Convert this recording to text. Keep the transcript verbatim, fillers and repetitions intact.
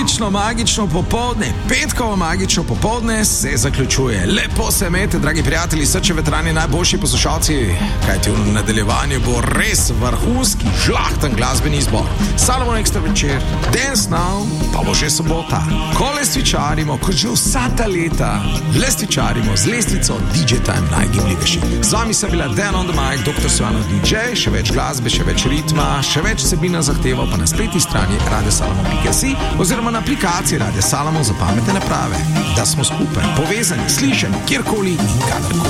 Magično, magično popoldne, petkovo magično popoldne se zaključuje. Lepo se imejte, dragi prijatelji, srče veterani, najboljši poslušalci, kajti v nadaljevanju bo res vrhunski, žlahten glasbeni izbor. Salomon Ekstra večer, Dance Now, pa bo že sobota. Ko lestvičarimo, kot že vsa ta leta, lestvičarimo z lestvico D J Time najgibljivejši. Z vami sem bila Dan on the Mic, doktor Svano D J, še več glasbe, še več ritma, še več vsebina zahteva pa na spletni strani radio salomon pika si oziroma na aplikaciji Radio Salomon za pametne naprave. Da smo skupaj, povezani, slišani, kjerkoli in kadarkoli.